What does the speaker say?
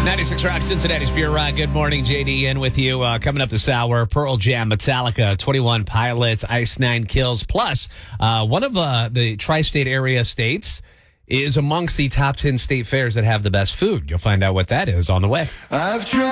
96 Rock, Cincinnati's Pure Rock. Good morning, JD in with you. Coming up this hour, Pearl Jam, Metallica, 21 Pilots, Ice Nine Kills. Plus, one of the tri-state area states is amongst the top 10 state fairs that have the best food. You'll find out what that is on the way. I've tried.